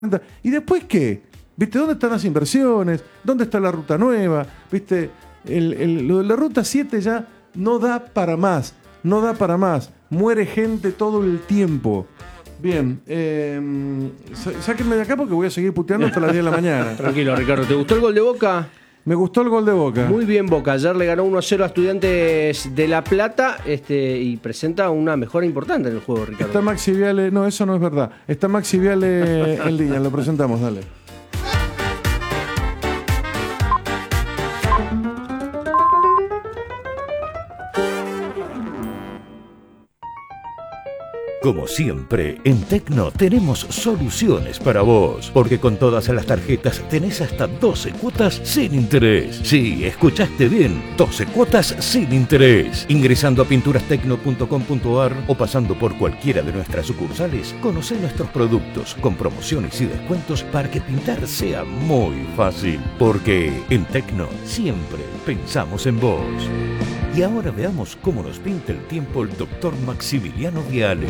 ¿Y después qué? ¿Viste? ¿Dónde están las inversiones? ¿Dónde está la ruta nueva? ¿Viste? Lo de la ruta 7 ya no da para más. No da para más. Muere gente todo el tiempo. Bien, sáquenme de acá porque voy a seguir puteando hasta las 10 de la mañana. Tranquilo, Ricardo. ¿Te gustó el gol de Boca? Me gustó el gol de Boca. Muy bien, Boca. Ayer le ganó 1-0 a Estudiantes de La Plata y presenta una mejora importante en el juego, Ricardo. Está Maxi Viale. No, eso no es verdad. Está Maxi Viale en línea. Lo presentamos, dale. Como siempre, en Tecno tenemos soluciones para vos, porque con todas las tarjetas tenés hasta 12 cuotas sin interés. Sí, escuchaste bien, 12 cuotas sin interés. Ingresando a pinturastecno.com.ar o pasando por cualquiera de nuestras sucursales, conocé nuestros productos con promociones y descuentos para que pintar sea muy fácil. Porque en Tecno siempre pensamos en vos. Y ahora veamos cómo nos pinta el tiempo el doctor Maximiliano Viale.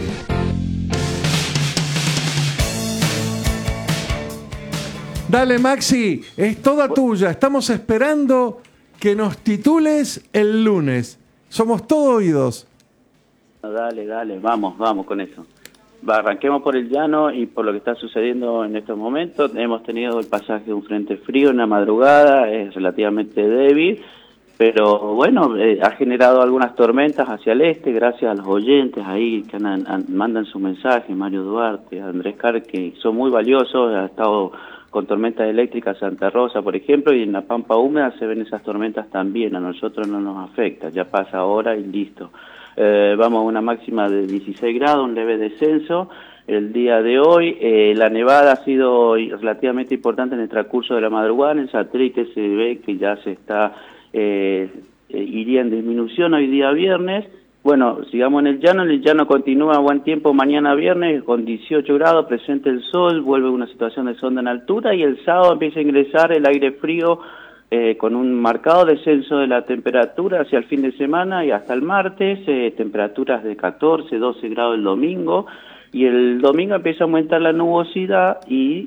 Dale, Maxi, es toda tuya. Estamos esperando que nos titules el lunes. Somos todo oídos. Dale, vamos con eso. Arranquemos por el llano y por lo que está sucediendo en estos momentos. Hemos tenido el pasaje de un frente frío en la madrugada, es relativamente débil, pero bueno, ha generado algunas tormentas hacia el este, gracias a los oyentes ahí que mandan su mensaje, Mario Duarte, Andrés Car, que son muy valiosos. Ha estado con tormentas eléctricas Santa Rosa, por ejemplo, y en la Pampa Húmeda se ven esas tormentas también. A nosotros no nos afecta, ya pasa ahora y listo. Vamos a una máxima de 16 grados, un leve descenso. El día de hoy, la nevada ha sido relativamente importante en el transcurso de la madrugada. En el satélite se ve que ya se está iría en disminución hoy día viernes. Bueno, sigamos en el llano continúa buen tiempo mañana viernes con 18 grados, presente el sol, vuelve una situación de sonda en altura y el sábado empieza a ingresar el aire frío con un marcado descenso de la temperatura hacia el fin de semana y hasta el martes, temperaturas de 14, 12 grados el domingo, y el domingo empieza a aumentar la nubosidad y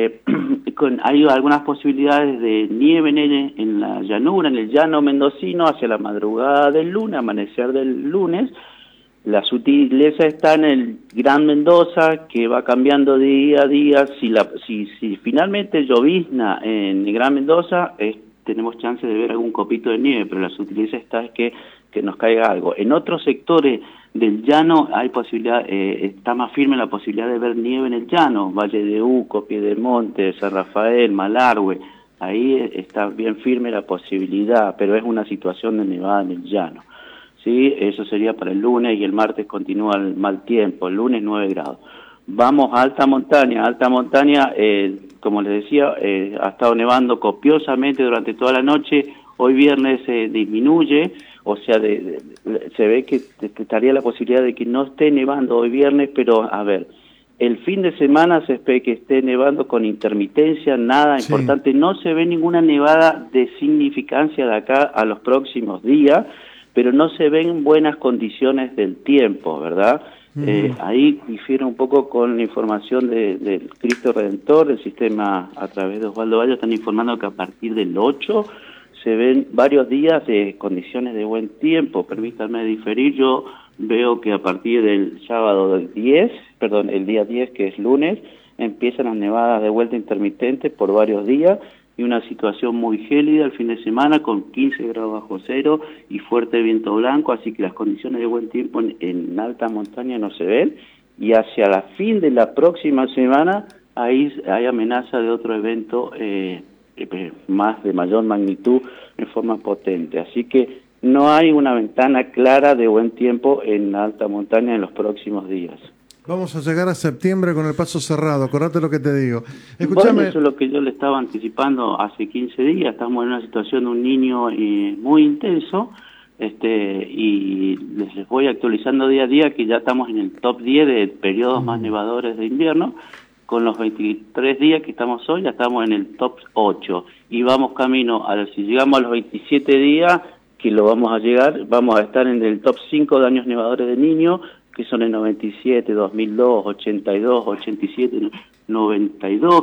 hay algunas posibilidades de nieve en la llanura, en el llano mendocino, hacia la madrugada del lunes, amanecer del lunes. La sutileza está en el Gran Mendoza, que va cambiando día a día. Si finalmente llovizna en el Gran Mendoza, tenemos chance de ver algún copito de nieve, pero la sutileza está es que nos caiga algo. En otros sectores del llano hay posibilidad, está más firme la posibilidad de ver nieve en el llano, Valle de Uco, Piedemonte, San Rafael, Malargüe, ahí está bien firme la posibilidad, pero es una situación de nevada en el llano. ¿Sí? Eso sería para el lunes y el martes continúa el mal tiempo, el lunes 9 grados. Vamos a alta montaña, como les decía, ha estado nevando copiosamente durante toda la noche. Hoy viernes se disminuye, o sea, se ve que estaría la posibilidad de que no esté nevando hoy viernes, pero a ver, el fin de semana se espera que esté nevando con intermitencia, nada importante, no se ve ninguna nevada de significancia de acá a los próximos días, pero no se ven buenas condiciones del tiempo, ¿verdad? Ahí difiere un poco con la información del Cristo Redentor, del sistema a través de Osvaldo Valle, están informando que a partir del 8 se ven varios días de condiciones de buen tiempo. Permítanme diferir, yo veo que a partir del sábado del el día 10, que es lunes, empiezan las nevadas de vuelta intermitentes por varios días y una situación muy gélida el fin de semana con 15 grados bajo cero y fuerte viento blanco, así que las condiciones de buen tiempo en alta montaña no se ven, y hacia la fin de la próxima semana ahí hay amenaza de otro evento más de mayor magnitud en forma potente, así que no hay una ventana clara de buen tiempo en la alta montaña en los próximos días. Vamos a llegar a septiembre con el paso cerrado, acordate lo que te digo. Escuchame. Bueno, eso es lo que yo le estaba anticipando hace 15 días, estamos en una situación de un niño muy intenso, y les voy actualizando día a día que ya estamos en el top 10 de periodos más nevadores de invierno. Con los 23 días que estamos hoy, ya estamos en el top 8 y vamos camino si llegamos a los 27 días, que lo vamos a llegar, vamos a estar en el top 5 de años nevadores de niños, que son el 97, 2002, 82, 87, 92